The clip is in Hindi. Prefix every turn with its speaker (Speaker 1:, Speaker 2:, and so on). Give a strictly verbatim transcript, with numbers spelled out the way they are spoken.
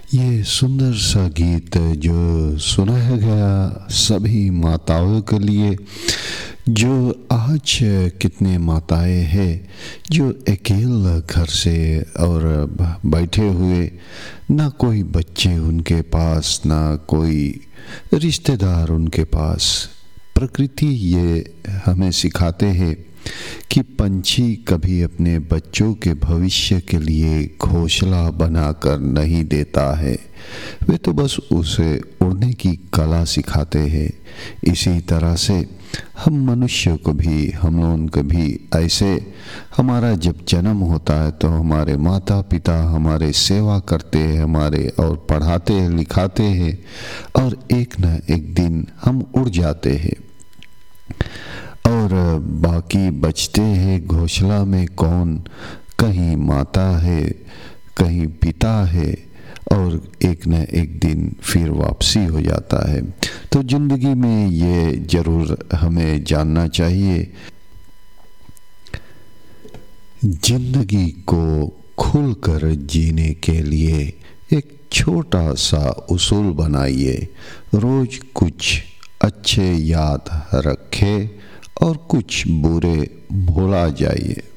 Speaker 1: ये सुंदर सा गीत जो सुनाया गया सभी माताओं के लिए, जो आज कितने माताएं हैं जो अकेले घर से और बैठे हुए, ना कोई बच्चे उनके पास, ना कोई रिश्तेदार उनके पास। प्रकृति ये हमें सिखाते हैं कि पंछी कभी अपने बच्चों के भविष्य के लिए घोंसला बनाकर नहीं देता है, वे तो बस उसे उड़ने की कला सिखाते हैं। इसी तरह से हम मनुष्य को भी, हम लोगों को भी ऐसे, हमारा जब जन्म होता है तो हमारे माता पिता हमारे सेवा करते हैं, हमारे और पढ़ाते हैं, लिखाते हैं, और एक न एक दिन हम उड़ जाते हैं और बाकी बचते हैं घोंसला में। कौन? कहीं माता है, कहीं पिता है, और एक न एक दिन फिर वापसी हो जाता है। तो जिंदगी में ये जरूर हमें जानना चाहिए, जिंदगी को खुलकर जीने के लिए एक छोटा सा उसूल बनाइए। रोज कुछ अच्छे याद रखें और कुछ बुरे भुला जाइए।